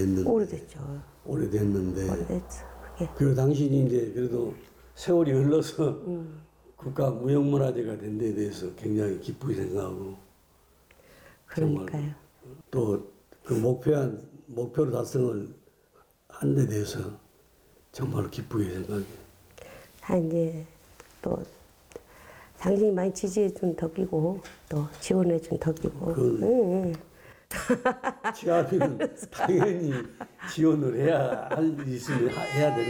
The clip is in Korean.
됐는데. 오래됐죠. 오래됐는데. 오래됐죠. 그게. 그리고 당신이 이제 그래도 세월이 흘러서 국가무형문화재가 된 데에 대해서 굉장히 기쁘게 생각하고. 그러니까요. 또 그 목표로 달성을 한 데 대해서 정말 기쁘게 생각해요. 다 이제 또 당신이 많이 지지해준 덕이고 또 지원해준 덕이고. 응. 지아비는 당연히 지원을 해야 할 일이 있으면 해야 되는